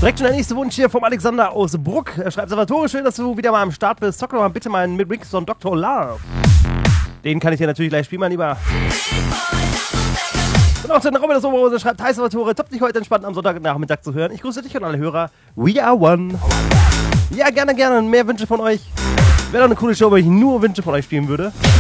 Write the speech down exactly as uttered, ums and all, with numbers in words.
Direkt schon der nächste Wunsch hier vom Alexander aus Bruck. Er schreibt, Salvatore, schön, dass du wieder mal am Start bist. Zock doch mal bitte mal mit Rickson Doktor Love. Den kann ich dir natürlich gleich spielen, mein Lieber. Und auch der Robin aus Oberhose schreibt, hi Salvatore, top dich heute entspannt am Sonntagnachmittag zu hören. Ich grüße dich und alle Hörer. We are one. Ja, gerne, gerne. Mehr Wünsche von euch. Wäre doch eine coole Show, wenn ich nur Wünsche von euch spielen würde.